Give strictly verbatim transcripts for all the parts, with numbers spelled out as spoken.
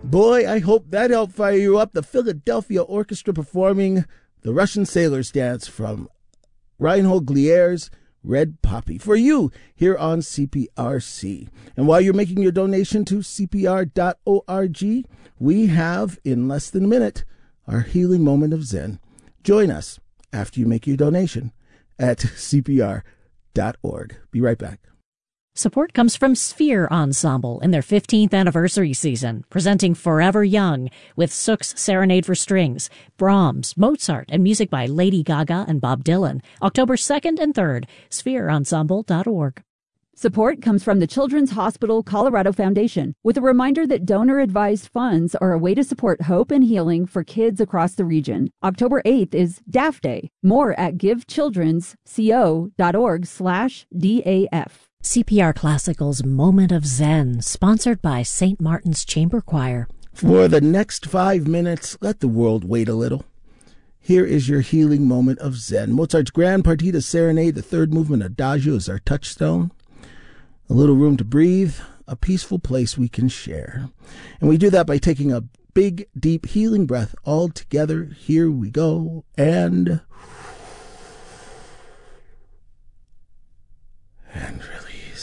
Boy, I hope that helped fire you up. The Philadelphia Orchestra performing the Russian Sailor's Dance from Reinhold Glier's Red Poppy for you here on C P R C. And while you're making your donation to C P R dot org, we have, in less than a minute, our healing moment of Zen. Join us after you make your donation at C P R dot org. Be right back. Support comes from Sphere Ensemble in their fifteenth anniversary season, presenting Forever Young with Sook's Serenade for Strings, Brahms, Mozart, and music by Lady Gaga and Bob Dylan, October second and third, sphere ensemble dot org. Support comes from the Children's Hospital Colorado Foundation, with a reminder that donor-advised funds are a way to support hope and healing for kids across the region. October eighth is D A F Day. More at givechildrensco.org slash DAF. C P R Classical's Moment of Zen, sponsored by Saint Martin's Chamber Choir. For the next five minutes, let the world wait a little. Here is your healing moment of Zen. Mozart's Grand Partita Serenade, the third movement, Adagio, is our touchstone. A little room to breathe, a peaceful place we can share. And we do that by taking a big, deep, healing breath all together. Here we go. And... And release.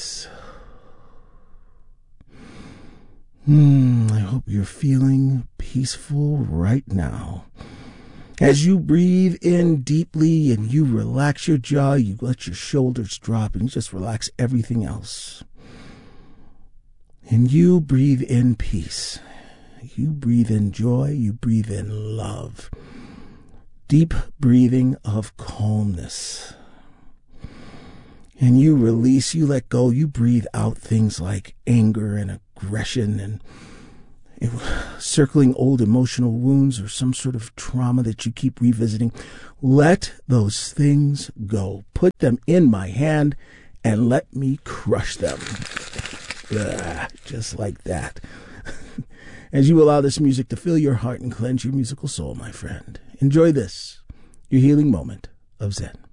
Hmm, I hope you're feeling peaceful right now. As you breathe in deeply and you relax your jaw, you let your shoulders drop and you just relax everything else. And you breathe in peace. You breathe in joy. You breathe in love. Deep breathing of calmness. And you release, you let go, you breathe out things like anger and aggression and it, circling old emotional wounds or some sort of trauma that you keep revisiting. Let those things go. Put them in my hand and let me crush them. Ugh, just like that. As you allow this music to fill your heart and cleanse your musical soul, my friend. Enjoy this, your healing moment of Zen.